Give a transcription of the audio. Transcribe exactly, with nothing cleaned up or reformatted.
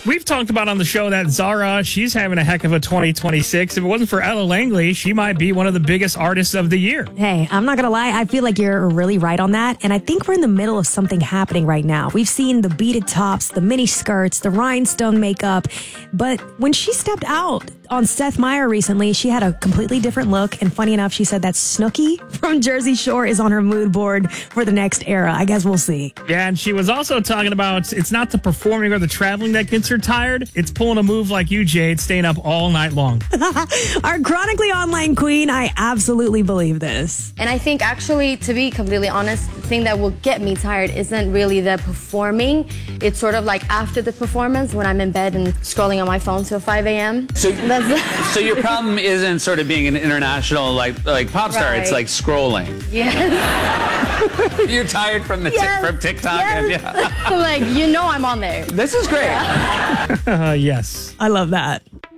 We've talked about on the show that Zara, she's having a heck of a twenty twenty-six. If it wasn't for Ella Langley, she might be one of the biggest artists of the year. Hey, I'm not going to lie. I feel like you're really right on that. And I think we're in the middle of something happening right now. We've seen the beaded tops, the mini skirts, the rhinestone makeup. But when she stepped out on Seth Meyer recently, she had a completely different look. And funny enough, she said that Snooki from Jersey Shore is on her mood board for the next era. I guess we'll see. Yeah, and she was also talking about it's not the performing or the traveling that gets her tired. It's pulling a move like you, Jade, staying up all night long. Our chronically online queen, I absolutely believe this. And I think actually, to be completely honest, the thing that will get me tired isn't really the performing. It's sort of like after the performance when I'm in bed and scrolling on my phone till five a.m. So, That's so your problem isn't sort of being an international like like pop star. Right. It's like scrolling. Yes. You're tired from the Yes. tic- from TikTok. Yes. And yeah. Like, you know I'm on there. This is great. Uh, yes. I love that.